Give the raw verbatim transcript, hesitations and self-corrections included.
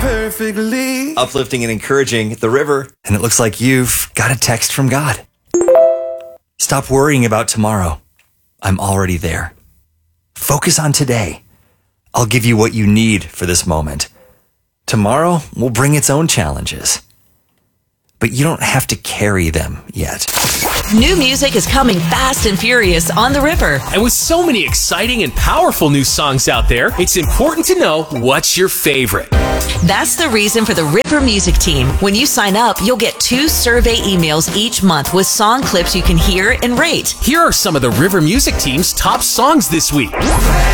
perfectly. Uplifting and encouraging, The River. And it looks like you've got a text from God. Stop worrying about tomorrow. I'm already there. Focus on today. I'll give you what you need for this moment. Tomorrow will bring its own challenges. But you don't have to carry them yet. New music is coming fast and furious on The River. And with so many exciting and powerful new songs out there, it's important to know what's your favorite. That's the reason for the River Music Team. When you sign up, you'll get two survey emails each month with song clips you can hear and rate. Here are some of the River Music Team's top songs this week.